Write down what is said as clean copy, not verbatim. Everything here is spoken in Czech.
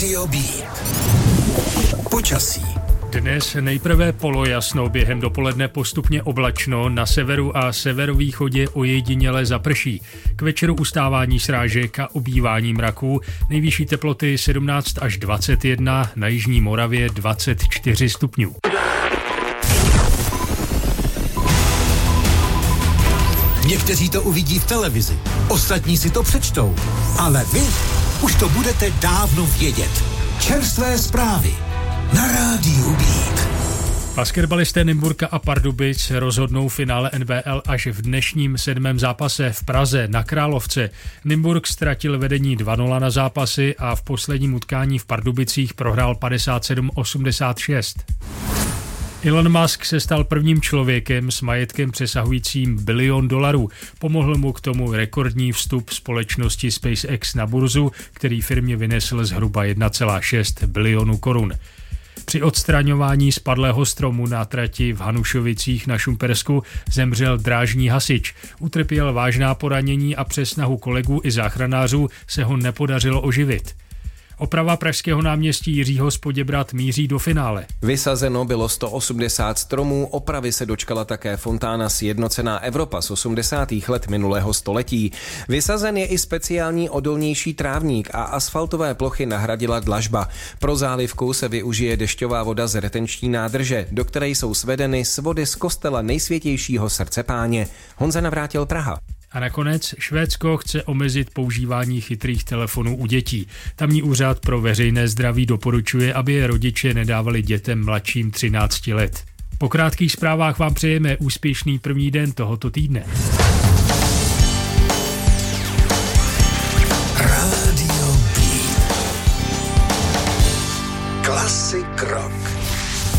Radio B. Počasí. Dnes nejprve polojasno, během dopoledne postupně oblačno, na severu a severovýchodě ojediněle zaprší. K večeru ustávání srážek a ubývání mraků, nejvyšší teploty 17 až 21, na jižní Moravě 24 stupňů. Někteří to uvidí v televizi, ostatní si to přečtou, ale vy už to budete dávno vědět. Čerstvé zprávy na Rádiu Beat. Basketbalisté Nymburka a Pardubic rozhodnou finále NBL až v dnešním 7. zápase v Praze na Královce. Nymburk ztratil vedení 2-0 na zápasy a v posledním utkání v Pardubicích prohrál 57-86. Elon Musk se stal prvním člověkem s majetkem přesahujícím $1 bilion. Pomohl mu k tomu rekordní vstup společnosti SpaceX na burzu, který firmě vynesl zhruba 1,6 bilionu korun. Při odstraňování spadlého stromu na trati v Hanušovicích na Šumpersku zemřel drážní hasič. Utrpěl vážná poranění a přes snahu kolegů i záchranářů se ho nepodařilo oživit. Oprava pražského náměstí Jiřího z Poděbrad míří do finále. Vysazeno bylo 180 stromů, opravy se dočkala také fontána Sjednocená Evropa z 80. let minulého století. Vysazen je i speciální odolnější trávník a asfaltové plochy nahradila dlažba. Pro zálivku se využije dešťová voda z retenční nádrže, do které jsou svedeny svody z kostela Nejsvětějšího srdce Páně. Honza Navrátil, Praha. A nakonec Švédsko chce omezit používání chytrých telefonů u dětí. Tamní úřad pro veřejné zdraví doporučuje, aby je rodiče nedávali dětem mladším 13 let. Po krátkých zprávách vám přejeme úspěšný první den tohoto týdne. Radio B. Classic Rock.